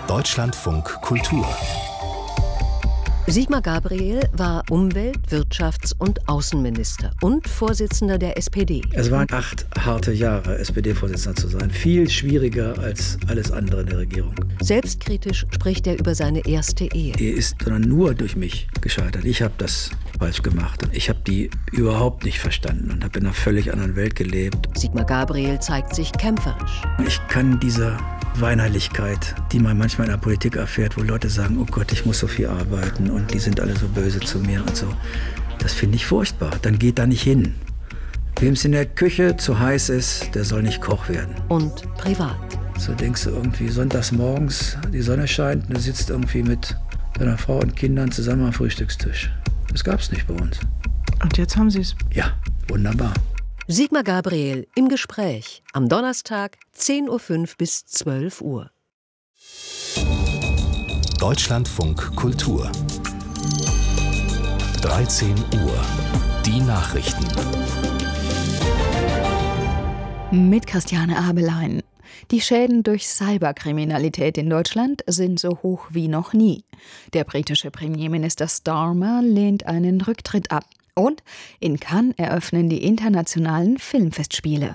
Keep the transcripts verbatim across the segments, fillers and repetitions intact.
Deutschlandfunk Kultur. Sigmar Gabriel war Umwelt-, Wirtschafts- und Außenminister und Vorsitzender der S P D. Es waren acht harte Jahre, S P D-Vorsitzender zu sein. Viel schwieriger als alles andere in der Regierung. Selbstkritisch spricht er über seine erste Ehe. Die ist sondern nur durch mich gescheitert. Ich habe das falsch gemacht. Ich habe die überhaupt nicht verstanden und habe in einer völlig anderen Welt gelebt. Sigmar Gabriel zeigt sich kämpferisch. Ich kann dieser Weinerlichkeit, die man manchmal in der Politik erfährt, wo Leute sagen, oh Gott, ich muss so viel arbeiten und die sind alle so böse zu mir und so. Das finde ich furchtbar. Dann geht da nicht hin. Wem es in der Küche zu heiß ist, der soll nicht Koch werden. Und privat. So denkst du irgendwie sonntags morgens, die Sonne scheint und du sitzt irgendwie mit deiner Frau und Kindern zusammen am Frühstückstisch. Das gab's nicht bei uns. Und jetzt haben Sie es? Ja, wunderbar. Sigmar Gabriel im Gespräch am Donnerstag zehn Uhr fünf bis zwölf Uhr. Deutschlandfunk Kultur. dreizehn Uhr. Die Nachrichten. Mit Christiane Abelein. Die Schäden durch Cyberkriminalität in Deutschland sind so hoch wie noch nie. Der britische Premierminister Starmer lehnt einen Rücktritt ab. Und in Cannes eröffnen die internationalen Filmfestspiele.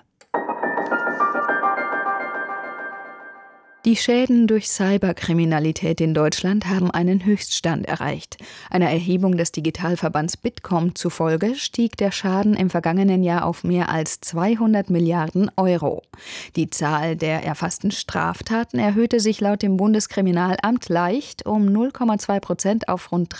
Die Schäden durch Cyberkriminalität in Deutschland haben einen Höchststand erreicht. Einer Erhebung des Digitalverbands Bitkom zufolge stieg der Schaden im vergangenen Jahr auf mehr als zweihundert Milliarden Euro. Die Zahl der erfassten Straftaten erhöhte sich laut dem Bundeskriminalamt leicht um null Komma zwei Prozent auf rund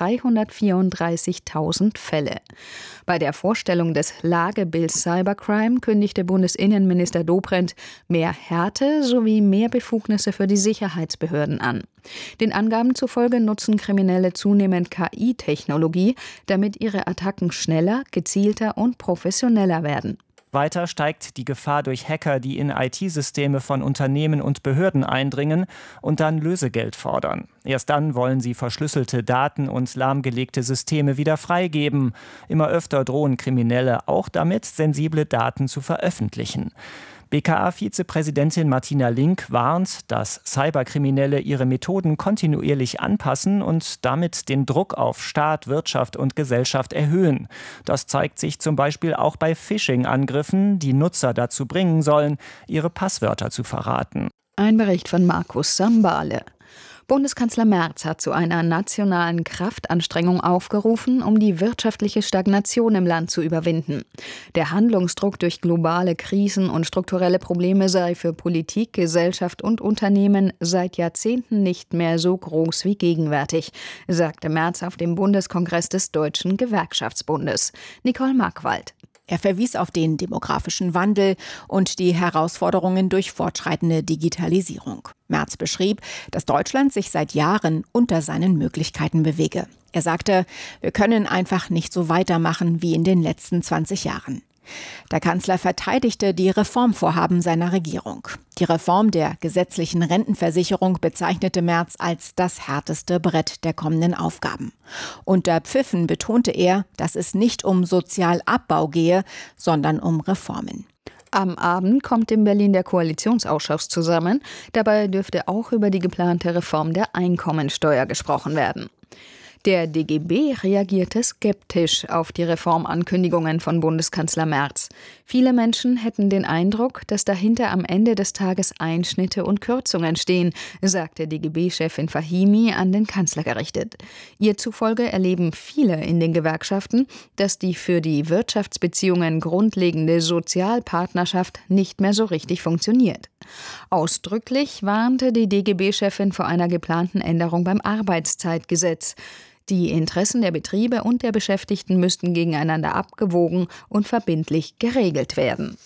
dreihundertvierunddreißigtausend Fälle. Bei der Vorstellung des Lagebilds Cybercrime kündigte Bundesinnenminister Dobrindt mehr Härte sowie mehr Befugnisse für die Sicherheitsbehörden an. Den Angaben zufolge nutzen Kriminelle zunehmend K I-Technologie, damit ihre Attacken schneller, gezielter und professioneller werden. Weiter steigt die Gefahr durch Hacker, die in I T-Systeme von Unternehmen und Behörden eindringen und dann Lösegeld fordern. Erst dann wollen sie verschlüsselte Daten und lahmgelegte Systeme wieder freigeben. Immer öfter drohen Kriminelle auch damit, sensible Daten zu veröffentlichen. B K A-Vizepräsidentin Martina Link warnt, dass Cyberkriminelle ihre Methoden kontinuierlich anpassen und damit den Druck auf Staat, Wirtschaft und Gesellschaft erhöhen. Das zeigt sich zum Beispiel auch bei Phishing-Angriffen, die Nutzer dazu bringen sollen, ihre Passwörter zu verraten. Ein Bericht von Markus Sambale. Bundeskanzler Merz hat zu einer nationalen Kraftanstrengung aufgerufen, um die wirtschaftliche Stagnation im Land zu überwinden. Der Handlungsdruck durch globale Krisen und strukturelle Probleme sei für Politik, Gesellschaft und Unternehmen seit Jahrzehnten nicht mehr so groß wie gegenwärtig, sagte Merz auf dem Bundeskongress des Deutschen Gewerkschaftsbundes. Nicole Markwald. Er verwies auf den demografischen Wandel und die Herausforderungen durch fortschreitende Digitalisierung. Merz beschrieb, dass Deutschland sich seit Jahren unter seinen Möglichkeiten bewege. Er sagte, wir können einfach nicht so weitermachen wie in den letzten zwanzig Jahren. Der Kanzler verteidigte die Reformvorhaben seiner Regierung. Die Reform der gesetzlichen Rentenversicherung bezeichnete Merz als das härteste Brett der kommenden Aufgaben. Unter Pfiffen betonte er, dass es nicht um Sozialabbau gehe, sondern um Reformen. Am Abend kommt in Berlin der Koalitionsausschuss zusammen. Dabei dürfte auch über die geplante Reform der Einkommensteuer gesprochen werden. Der D G B reagierte skeptisch auf die Reformankündigungen von Bundeskanzler Merz. Viele Menschen hätten den Eindruck, dass dahinter am Ende des Tages Einschnitte und Kürzungen stehen, sagte D G B-Chefin Fahimi an den Kanzler gerichtet. Ihr zufolge erleben viele in den Gewerkschaften, dass die für die Wirtschaftsbeziehungen grundlegende Sozialpartnerschaft nicht mehr so richtig funktioniert. Ausdrücklich warnte die D G B-Chefin vor einer geplanten Änderung beim Arbeitszeitgesetz. Die Interessen der Betriebe und der Beschäftigten müssten gegeneinander abgewogen und verbindlich geregelt werden.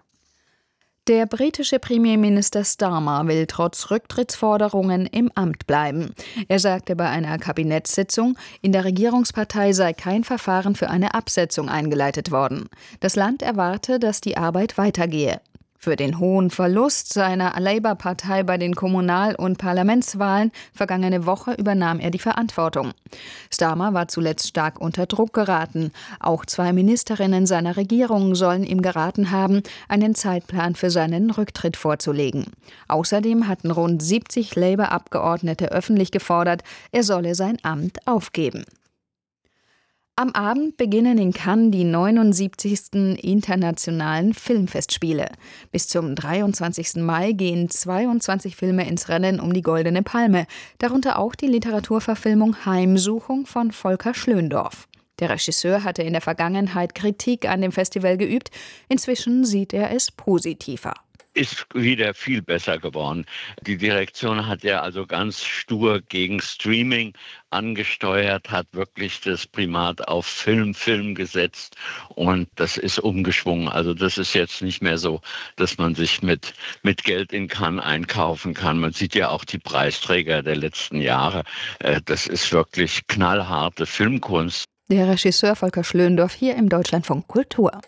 Der britische Premierminister Starmer will trotz Rücktrittsforderungen im Amt bleiben. Er sagte bei einer Kabinettssitzung, in der Regierungspartei sei kein Verfahren für eine Absetzung eingeleitet worden. Das Land erwarte, dass die Arbeit weitergehe. Für den hohen Verlust seiner Labour-Partei bei den Kommunal- und Parlamentswahlen vergangene Woche übernahm er die Verantwortung. Starmer war zuletzt stark unter Druck geraten. Auch zwei Ministerinnen seiner Regierung sollen ihm geraten haben, einen Zeitplan für seinen Rücktritt vorzulegen. Außerdem hatten rund siebzig Labour-Abgeordnete öffentlich gefordert, er solle sein Amt aufgeben. Am Abend beginnen in Cannes die neunundsiebzigsten Internationalen Filmfestspiele. Bis zum dreiundzwanzigsten Mai gehen zweiundzwanzig Filme ins Rennen um die Goldene Palme, darunter auch die Literaturverfilmung Heimsuchung von Volker Schlöndorff. Der Regisseur hatte in der Vergangenheit Kritik an dem Festival geübt, inzwischen sieht er es positiver. Ist wieder viel besser geworden. Die Direktion hat ja also ganz stur gegen Streaming angesteuert, hat wirklich das Primat auf Film, Film gesetzt und das ist umgeschwungen. Also das ist jetzt nicht mehr so, dass man sich mit, mit Geld in Cannes einkaufen kann. Man sieht ja auch die Preisträger der letzten Jahre. Das ist wirklich knallharte Filmkunst. Der Regisseur Volker Schlöndorff hier im Deutschlandfunk Kultur.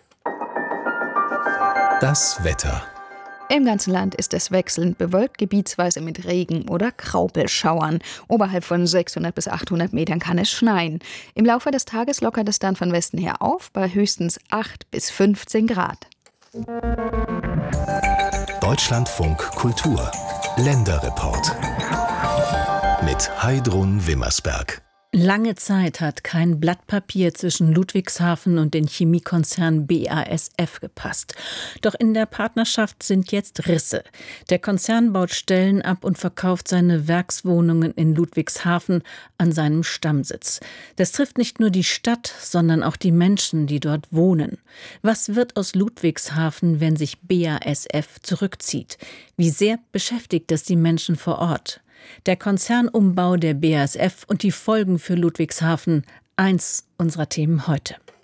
Das Wetter. Im ganzen Land ist es wechselnd bewölkt, gebietsweise mit Regen- oder Graupelschauern. Oberhalb von sechshundert bis achthundert Metern kann es schneien. Im Laufe des Tages lockert es dann von Westen her auf, bei höchstens acht bis fünfzehn Grad. Deutschlandfunk Kultur. Länderreport. Mit Heidrun Wimmersberg. Lange Zeit hat kein Blatt Papier zwischen Ludwigshafen und den Chemiekonzern B A S F gepasst. Doch in der Partnerschaft sind jetzt Risse. Der Konzern baut Stellen ab und verkauft seine Werkswohnungen in Ludwigshafen an seinem Stammsitz. Das trifft nicht nur die Stadt, sondern auch die Menschen, die dort wohnen. Was wird aus Ludwigshafen, wenn sich B A S F zurückzieht? Wie sehr beschäftigt das die Menschen vor Ort? Der Konzernumbau der B A S F und die Folgen für Ludwigshafen, eins unserer Themen heute.